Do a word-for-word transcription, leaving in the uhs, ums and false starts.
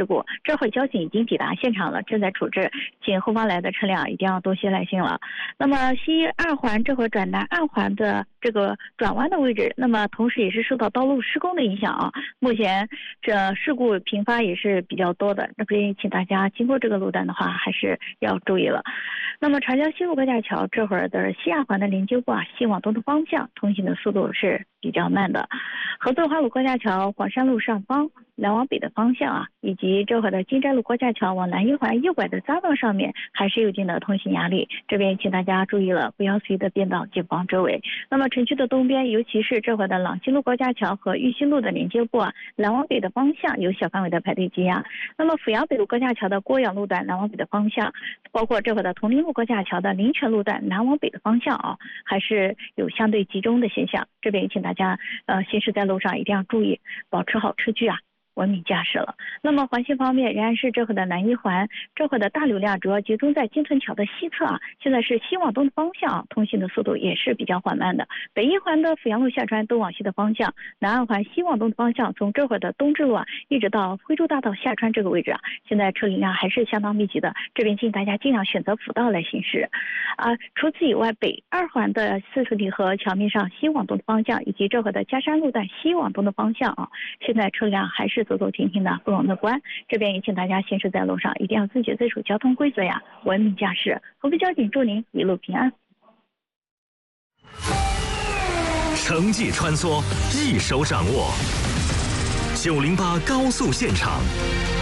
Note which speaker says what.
Speaker 1: 事故，这会交警已经抵达现场了，正在处置，请后方来的车辆一定要多些耐心了。那么西二环这会转南二环的这个转弯的位置，那么同时也是受到道路施工的影响啊，目前这事故频发也是比较多的，那所以请大家经过这个路段的话还是要注意了。那么长江西路高架桥这会儿的西二环的连接部啊，西往东的方向通行的速度是比较慢的。合作花路高架桥黄山路上方南往北的方向啊，以及这会儿的金寨路高架桥往南一环右拐的匝道上面还是有一定的通行压力，这边请大家注意了，不要随意的变道前方周围。那么城区的东边，尤其是这会儿的朗西路高架桥和玉溪路的连接部啊，南往北的方向有小范围的排队积压。那么阜阳北路高架桥的郭阳路段南往北的方向，包括这会儿的铜陵路高架桥的临泉路段南往北的方向啊，还是有相对集中的现象。这边也请大家呃行驶在路上一定要注意，保持好车距啊，文明驾驶了。那么环线方面，仍然是这会的南一环，这会的大流量主要集中在金屯桥的西侧啊，现在是西往东的方向啊，通行的速度也是比较缓慢的。北一环的阜阳路下穿东往西的方向，南二环西往东的方向，从这会的东直路啊，一直到徽州大道下穿这个位置啊，现在车流量还是相当密集的，这边建议大家尽量选择辅道来行驶。啊，除此以外，北二环的四十里河桥面上西往东的方向，以及这会的嘉山路段西往东的方向啊，现在车辆还是走走停停的，不容乐观。这边也请大家行驶在路上一定要自觉遵守交通规则呀，文明驾驶。合肥交警祝您一路平安。
Speaker 2: 城际穿梭，一手掌握。九零八高速现场。